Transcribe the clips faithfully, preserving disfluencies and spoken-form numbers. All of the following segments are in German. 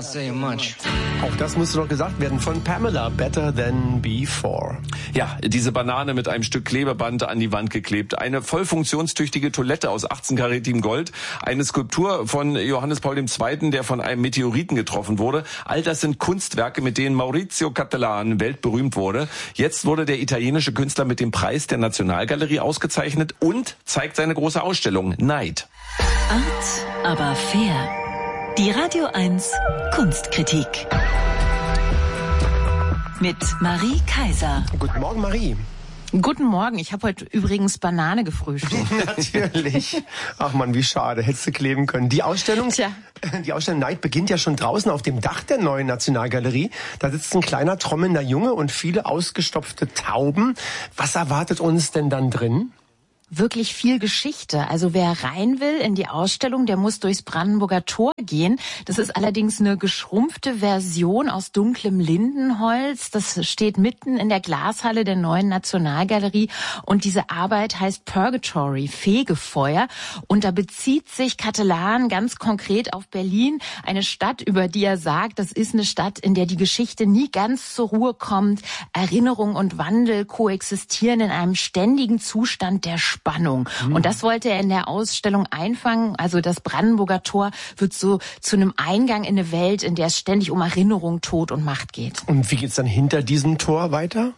not saying much. Auch das musste noch gesagt werden von Pamela, Better Than Before. Ja, diese Banane mit einem Stück Klebeband an die Wand geklebt. Eine voll funktionstüchtige Toilette aus achtzehnkarätigem Gold. Eine Skulptur von Johannes Paul der Zweite., der von einem Meteoriten getroffen wurde. All das sind Kunstwerke, mit denen Maurizio Cattelan weltberühmt wurde. Jetzt wurde der italienische Künstler mit dem Preis der Nationalgalerie ausgezeichnet und zeigt seine große Ausstellung Neid. Art, aber fair. Die Radio eins Kunstkritik. Mit Marie Kaiser. Guten Morgen, Marie. Guten Morgen, ich habe heute übrigens Banane gefrühstückt. Natürlich. Ach man, wie schade, hättest du kleben können. Die Ausstellung, Tja. die Ausstellung Neid beginnt ja schon draußen auf dem Dach der neuen Nationalgalerie. Da sitzt ein kleiner trommelnder Junge und viele ausgestopfte Tauben. Was erwartet uns denn dann drin? Wirklich viel Geschichte. Also wer rein will in die Ausstellung, der muss durchs Brandenburger Tor gehen. Das ist allerdings eine geschrumpfte Version aus dunklem Lindenholz. Das steht mitten in der Glashalle der neuen Nationalgalerie. Und diese Arbeit heißt Purgatory, Fegefeuer. Und da bezieht sich Cattelan ganz konkret auf Berlin, eine Stadt, über die er sagt, das ist eine Stadt, in der die Geschichte nie ganz zur Ruhe kommt. Erinnerung und Wandel koexistieren in einem ständigen Zustand der Spannung. Und das wollte er in der Ausstellung einfangen. Also das Brandenburger Tor wird so zu einem Eingang in eine Welt, in der es ständig um Erinnerung, Tod und Macht geht. Und wie geht's dann hinter diesem Tor weiter?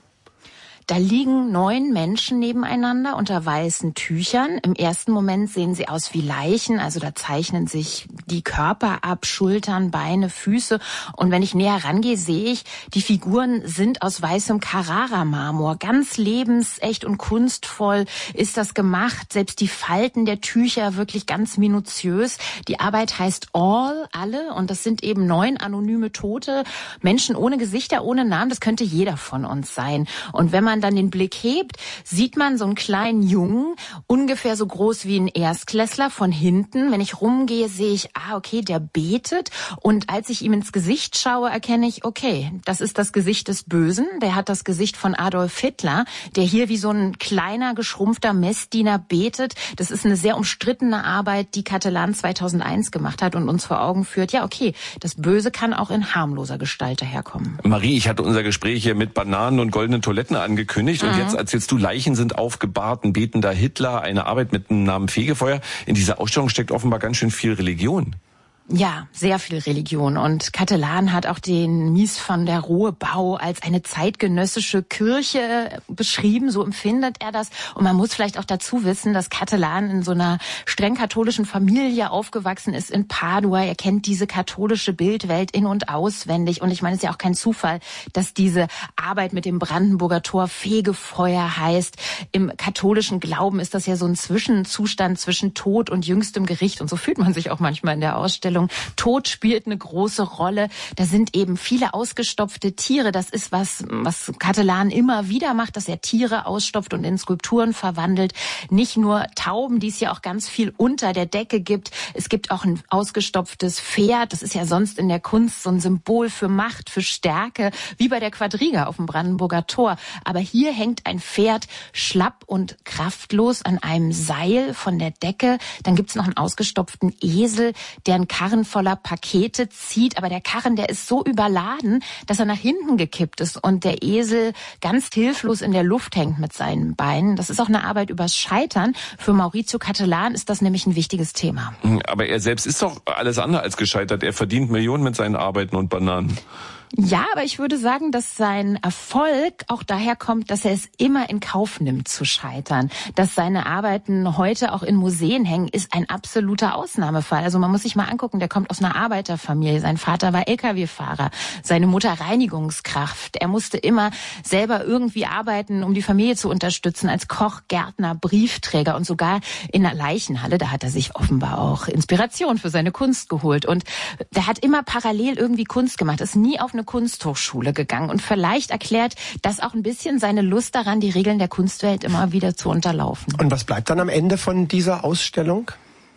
Da liegen neun Menschen nebeneinander unter weißen Tüchern. Im ersten Moment sehen sie aus wie Leichen, also da zeichnen sich die Körper ab, Schultern, Beine, Füße. Und wenn ich näher rangehe, sehe ich, die Figuren sind aus weißem Carrara-Marmor. Ganz lebensecht und kunstvoll ist das gemacht. Selbst die Falten der Tücher wirklich ganz minutiös. Die Arbeit heißt All, alle. Und das sind eben neun anonyme Tote, Menschen ohne Gesichter, ohne Namen. Das könnte jeder von uns sein. Und wenn man dann den Blick hebt, sieht man so einen kleinen Jungen, ungefähr so groß wie ein Erstklässler von hinten. Wenn ich rumgehe, sehe ich, ah, okay, der betet. Und als ich ihm ins Gesicht schaue, erkenne ich, okay, das ist das Gesicht des Bösen. Der hat das Gesicht von Adolf Hitler, der hier wie so ein kleiner, geschrumpfter Messdiener betet. Das ist eine sehr umstrittene Arbeit, die Cattelan zweitausendeins gemacht hat und uns vor Augen führt, ja, okay, das Böse kann auch in harmloser Gestalt daherkommen. Marie, ich hatte unser Gespräch hier mit Bananen und goldenen Toiletten angekündigt. Gekündigt. Und mhm. jetzt erzählst du, Leichen sind aufgebahrt, ein betender Hitler, eine Arbeit mit dem Namen Fegefeuer. In dieser Ausstellung steckt offenbar ganz schön viel Religion. Ja, sehr viel Religion. Und Cattelan hat auch den Mies van der Rohe Bau als eine zeitgenössische Kirche beschrieben. So empfindet er das. Und man muss vielleicht auch dazu wissen, dass Cattelan in so einer streng katholischen Familie aufgewachsen ist in Padua. Er kennt diese katholische Bildwelt in- und auswendig. Und ich meine, es ist ja auch kein Zufall, dass diese Arbeit mit dem Brandenburger Tor Fegefeuer heißt. Im katholischen Glauben ist das ja so ein Zwischenzustand zwischen Tod und jüngstem Gericht. Und so fühlt man sich auch manchmal in der Ausstellung. Tod spielt eine große Rolle. Da sind eben viele ausgestopfte Tiere. Das ist was, was Cattelan immer wieder macht, dass er Tiere ausstopft und in Skulpturen verwandelt. Nicht nur Tauben, die es ja auch ganz viel unter der Decke gibt. Es gibt auch ein ausgestopftes Pferd. Das ist ja sonst in der Kunst so ein Symbol für Macht, für Stärke, wie bei der Quadriga auf dem Brandenburger Tor. Aber hier hängt ein Pferd schlapp und kraftlos an einem Seil von der Decke. Dann gibt's noch einen ausgestopften Esel, der einen Karren voller Pakete zieht, aber der Karren, der ist so überladen, dass er nach hinten gekippt ist und der Esel ganz hilflos in der Luft hängt mit seinen Beinen. Das ist auch eine Arbeit übers Scheitern. Für Maurizio Cattelan ist das nämlich ein wichtiges Thema. Aber er selbst ist doch alles andere als gescheitert. Er verdient Millionen mit seinen Arbeiten und Bananen. Ja, aber ich würde sagen, dass sein Erfolg auch daher kommt, dass er es immer in Kauf nimmt zu scheitern. Dass seine Arbeiten heute auch in Museen hängen, ist ein absoluter Ausnahmefall. Also man muss sich mal angucken, der kommt aus einer Arbeiterfamilie. Sein Vater war L K W-Fahrer, seine Mutter Reinigungskraft. Er musste immer selber irgendwie arbeiten, um die Familie zu unterstützen, als Koch, Gärtner, Briefträger und sogar in der Leichenhalle. Da hat er sich offenbar auch Inspiration für seine Kunst geholt. Und der hat immer parallel irgendwie Kunst gemacht, ist nie auf eine Kunsthochschule gegangen und vielleicht erklärt das auch ein bisschen seine Lust daran, die Regeln der Kunstwelt immer wieder zu unterlaufen. Und was bleibt dann am Ende von dieser Ausstellung?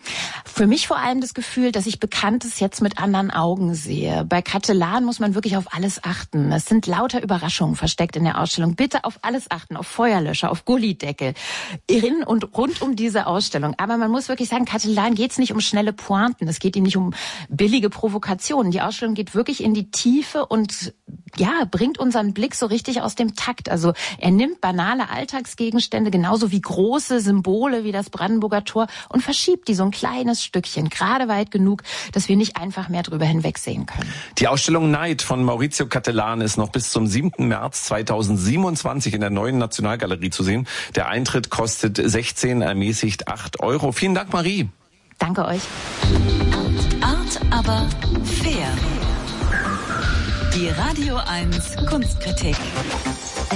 Für mich vor allem das Gefühl, dass ich Bekanntes jetzt mit anderen Augen sehe. Bei Catellan muss man wirklich auf alles achten. Es sind lauter Überraschungen versteckt in der Ausstellung. Bitte auf alles achten, auf Feuerlöscher, auf Gullideckel, in und rund um diese Ausstellung. Aber man muss wirklich sagen, Catellan geht es nicht um schnelle Pointen. Es geht ihm nicht um billige Provokationen. Die Ausstellung geht wirklich in die Tiefe und ja, bringt unseren Blick so richtig aus dem Takt. Also er nimmt banale Alltagsgegenstände, genauso wie große Symbole wie das Brandenburger Tor und verschiebt die so ein kleines Stückchen, gerade weit genug, dass wir nicht einfach mehr drüber hinwegsehen können. Die Ausstellung Neid von Maurizio Catellan ist noch bis zum siebten März zweitausendsiebenundzwanzig in der Neuen Nationalgalerie zu sehen. Der Eintritt kostet sechzehn, ermäßigt acht Euro. Vielen Dank, Marie. Danke euch. Art, aber fair. Die Radio eins Kunstkritik.